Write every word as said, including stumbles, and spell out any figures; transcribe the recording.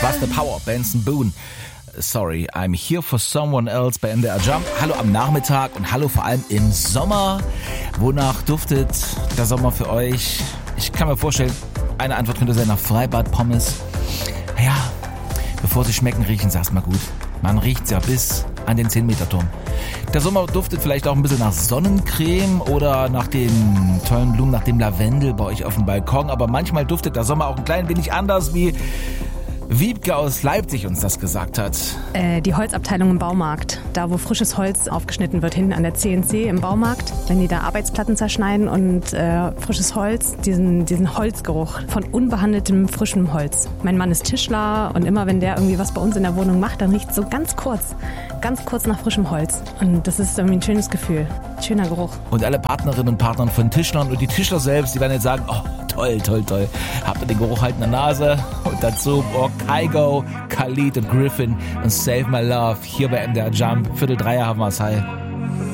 Was the Power, Benson Boone. Sorry, I'm here for someone else bei M D R Jump. Hallo am Nachmittag und hallo vor allem im Sommer. Wonach duftet der Sommer für euch? Ich kann mir vorstellen, eine Antwort könnte sein nach Freibad-Pommes. Ja, bevor sie schmecken, riechen sie erstmal gut. Man riecht's ja bis an den zehn Meter Turm. Der Sommer duftet vielleicht auch ein bisschen nach Sonnencreme oder nach den tollen Blumen, nach dem Lavendel bei euch auf dem Balkon. Aber manchmal duftet der Sommer auch ein klein wenig anders, wie Wiebke aus Leipzig uns das gesagt hat. Äh, die Holzabteilung im Baumarkt. Da, wo frisches Holz aufgeschnitten wird, hinten an der C N C im Baumarkt. Wenn die da Arbeitsplatten zerschneiden und äh, frisches Holz, diesen, diesen Holzgeruch von unbehandeltem, frischem Holz. Mein Mann ist Tischler und immer, wenn der irgendwie was bei uns in der Wohnung macht, dann riecht es so ganz kurz, ganz kurz nach frischem Holz. Und das ist irgendwie ein schönes Gefühl, schöner Geruch. Und alle Partnerinnen und Partner von Tischlern und die Tischler selbst, die werden jetzt sagen, oh, toll, toll, toll. Habt ihr den Geruch halt in der Nase? Und dazu oh, Kygo, Khalid und Griffin und Save My Love hier bei M D R Jump. Viertel drei haben wir es. Hi.